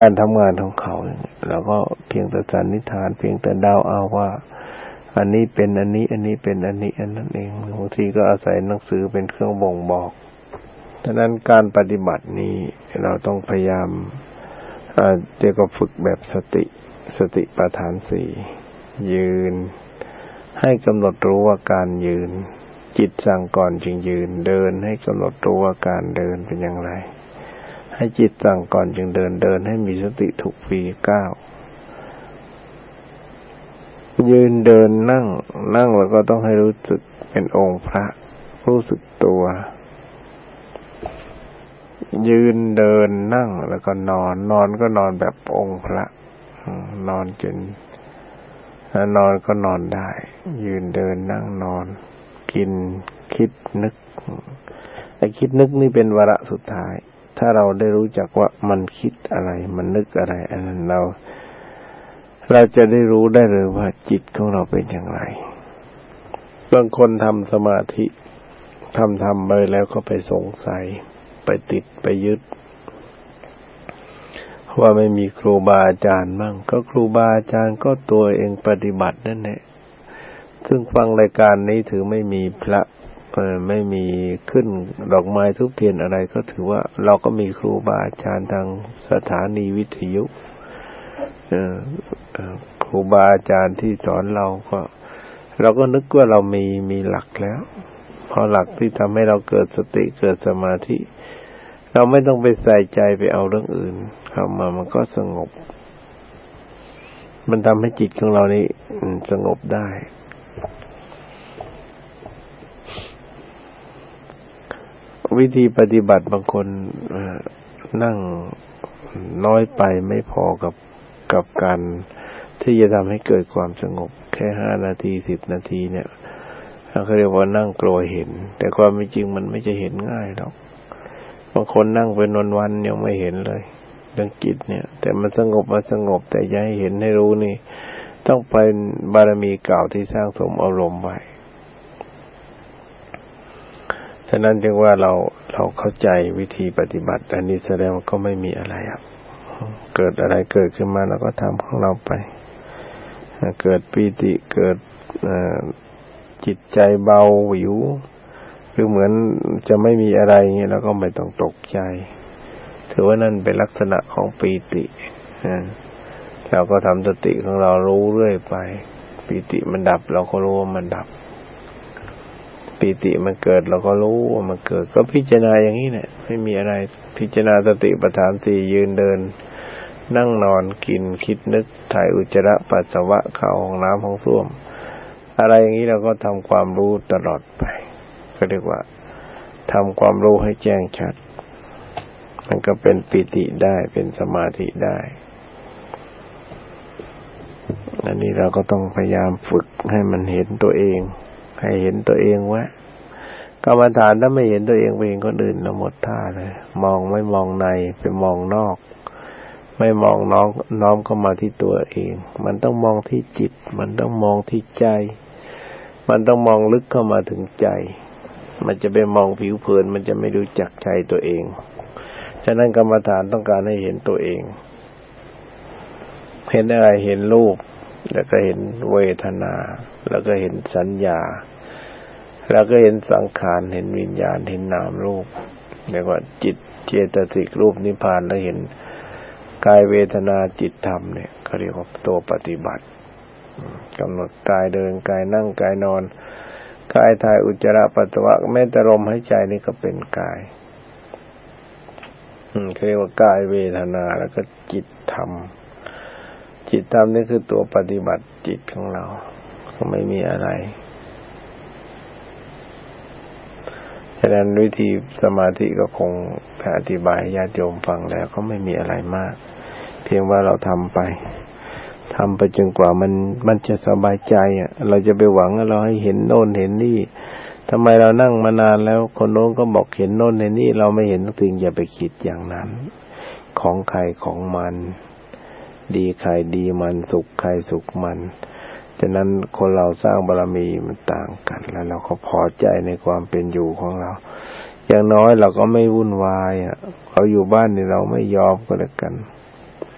การทำงานของเขาแล้วก็เพียงแต่สันนิษฐานเพียงแต่เดาเอาว่าอันนี้เป็นอันนี้อันนี้เป็นอันนี้อันนั้นเองบางทีก็อาศัยหนังสือเป็นเครื่องบ่งบอกดังนั้นการปฏิบัตินี้เราต้องพยายามเดี๋ยวก็ฝึกแบบสติปัฏฐานสี่ยืนให้กำหนดรู้ว่าการยืนจิตสั่งก่อนจึงยืนเดินให้กำหนดรู้ว่าการเดินเป็นอย่างไรให้จิตสั่งก่อนจึงเดินให้มีสติทุกฝีก้าวยืนเดินนั่งแล้วก็ต้องให้รู้สึกเป็นองค์พระรู้สึกตัวยืนเดินนั่งแล้วก็นอนก็นอนแบบองค์พระนอนจนนอนก็นอนได้ยืนเดินนั่งนอนกินคิดนึกไอ้คิดนึกนี่เป็นวาระสุดท้ายถ้าเราได้รู้จักว่ามันคิดอะไรมันนึกอะไรอันนั้นเราจะได้รู้ได้เลยว่าจิตของเราเป็นอย่างไรบางคนทำสมาธิทำไปแล้วก็ไปสงสัยไปติดไปยึดว่าไม่มีครูบาอาจารย์มั่งก็ครูบาอาจารย์ก็ตัวเองปฏิบัตินั่นแหละซึ่งฟังรายการนี้ถือไม่มีพระไม่มีขึ้นดอกไม้ทุบเทียนอะไรก็ถือว่าเราก็มีครูบาอาจารย์ทางสถานีวิทยุครูบาอาจารย์ที่สอนเราก็นึกว่าเรามีหลักแล้วพอหลักที่ทำให้เราเกิดสติเกิดสมาธิเราไม่ต้องไปใส่ใจไปเอาเรื่องอื่นเข้ามามันก็สงบมันทำให้จิตของเรานี่สงบได้วิธีปฏิบัติบางคนนั่งน้อยไปไม่พอกับการที่จะทำให้เกิดความสงบแค่5 นาที10 นาทีเนี่ยเขาเรียกว่านั่งกลัวเห็นแต่ความจริงมันไม่จะเห็นง่ายหรอกบางคนนั่งเป็นวันๆยังไม่เห็นเลยเรื่องจิตเนี่ยแต่มันสงบแต่อย่าให้เห็นให้รู้นี่ต้องเป็นบารมีเก่าที่สร้างสมอารมณ์ไว้ฉะนั้นจึงว่าเราเข้าใจวิธีปฏิบัติอันนี้แสดงว่าก็ไม่มีอะไรครับเกิดอะไรเกิดขึ้นมาเราก็ทำของเราไปเกิดปีติเกิดจิตใจเบาหวิวคือเหมือนจะไม่มีอะไรเงี้ยแล้วก็ไม่ต้องตกใจถือว่านั่นเป็นลักษณะของปีติเราก็ทำสติของเรารู้เรื่อยไปปีติมันดับเราก็รู้ว่ามันดับปีติมันเกิดเราก็รู้ว่ามันเกิดก็พิจารณาอย่างนี้แหละไม่มีอะไรพิจารณาสติปัฏฐานสี่ยืนเดินนั่งนอนกินคิดนึกถ่ายอุจจาระปัสสาวะเข้าห้องน้ำห้องส้วมอะไรอย่างนี้เราก็ทำความรู้ตลอดไปก็เรียกว่าทำความรู้ให้แจ้งชัดมันก็เป็นปีติได้เป็นสมาธิได้อันนี้เราก็ต้องพยายามฝึกให้มันเห็นตัวเองให้เห็นตัวเองไว้กรรมฐานถ้าไม่เห็นตัวเองไปเห็นคนอื่นเราหมดท่าเลยไม่มองในไปมองนอกไม่มองน้อมเข้ามาที่ตัวเองมันต้องมองที่จิตมันต้องมองที่ใจมันต้องมองลึกเข้ามาถึงใจมันจะไปมองผิวเผินมันจะไม่รู้จักใจตัวเองฉะนั้นกรรมฐานต้องการให้เห็นตัวเองเห็นอะไรเห็นรูปแล้วก็เห็นเวทนาแล้วก็เห็นสัญญาแล้วก็เห็นสังขารเห็นวิญญาณเห็นนามรูปเรียกว่าจิตเจตสิกรูปนิพพานแล้วเห็นกายเวทนาจิตธรรมเนี่ยเขาเรียกว่าตัวปฏิบัติกำหนดกายเดินกายนั่งกายนอนกายถ่ายอุจจาระปัสสาวะแม้แต่ลมหายใจนี่ก็เป็นกายเขาเรียกว่ากายเวทนาแล้วก็จิตธรรมนี่คือตัวปฏิบัติจิตของเราก็ไม่มีอะไรฉะนั้นวิธีสมาธิก็คงอธิบายให้ญาติโยมฟังแล้วก็ไม่มีอะไรมากเพียงว่าเราทำไปจนกว่ามันจะสบายใจเราจะไปหวังว่าเราให้เห็นโน่นเห็นนี่ทำไมเรานั่งมานานแล้วคนโน้นก็บอกเห็นโน่นเห็นนี่เราไม่เห็นถึงอย่าไปคิดอย่างนั้นของใครของมันดีใครดีมันสุขใครสุขมันฉะนั้นคนเราสร้างบารมีมันต่างกันแล้วเราก็พอใจในความเป็นอยู่ของเราอย่างน้อยเราก็ไม่วุ่นวายเขาอยู่บ้านนี่เราไม่ยอมก็แล้วกัน